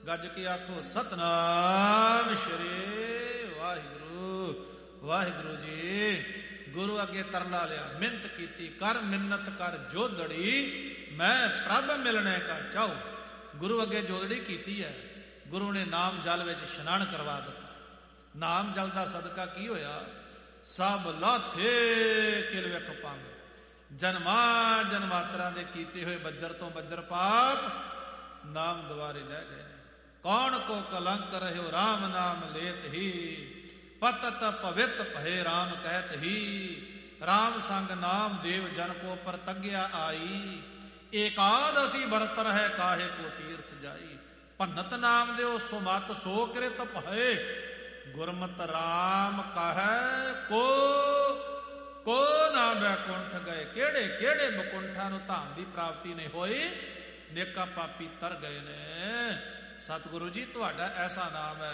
ਗੱਜ ਕੇ ਆਖੋ ਸਤਨਾਮ ਸ਼੍ਰੀ ਵਾਹਿਗੁਰੂ। ਵਾਹਿਗੁਰੂ ਜੀ ਗੁਰੂ ਅੱਗੇ ਤਰਲਾ ਲਿਆ, ਮਿੰਨਤ ਕੀਤੀ, ਕਰ ਮਿੰਨਤ ਕਰ ਜੋਦੜੀ, ਮੈਂ ਪ੍ਰਭ ਮਿਲਣੇ ਕਾ ਚਾਹੂ। ਗੁਰੂ ਅੱਗੇ ਜੋਦੜੀ ਕੀਤੀ ਹੈ। ਗੁਰੂ ਨੇ ਨਾਮ ਜਲ ਵਿੱਚ ਇਸ਼ਨਾਨ ਕਰਵਾ ਦਿੱਤਾ। ਨਾਮ ਜਲ ਦਾ ਸਦਕਾ ਕੀ ਹੋਇਆ? ਸਭ ਲਾਥੇ ਕਿਲ ਵੇਖ ਪੰਗ, ਜਨਮਾਂ ਜਨਮਾਤਰਾਂ ਦੇ ਕੀਤੇ ਹੋਏ ਬੱਜਰ ਤੋਂ ਬੱਜਰ ਪਾਪ ਨਾਮ ਦੁਆਰੇ ਲੈ ਗਏ। ਕੌਣ ਕੋ ਕਲੰਕ ਰਹਿਓ RAM ਨਾਮ ਲੇਤ ਹੀ, ਪਤਤ ਪਵਿੱਤ ਭਏ RAM ਕਹਿਤ ਹੀ। RAM ਸੰਗ ਨਾਮ ਦੇਵ ਜਨ ਕੋ ਪ੍ਰਤੱਗਿਆ ਆਈ, ਏਕਾਦਸੀ ਵਰਤ ਰਹਿ ਕਾਹੇ ਕੋ ਤੀਰਥ ਜਾਈ। ਭੰਨਤ ਨਾਮ ਦਿਓ ਸੁਮਤ ਸੋ ਕ੍ਰਿਤ ਭਏ, ਗੁਰਮਤਿ RAM ਕਹੈ ਕੋ ਨਾ ਬੈਕੁੰਠ ਗਏ। ਕਿਹੜੇ ਕਿਹੜੇ ਬਕੁੰਠਾਂ ਨੂੰ ਧਾਮ ਦੀ ਪ੍ਰਾਪਤੀ ਨਹੀਂ ਹੋਈ, ਨੇਕਾ ਪਾਪੀ ਤਰ ਗਏ ਨੇ। ਸਤਿਗੁਰੂ ਜੀ ਤੁਹਾਡਾ ਐਸਾ ਨਾਮ ਹੈ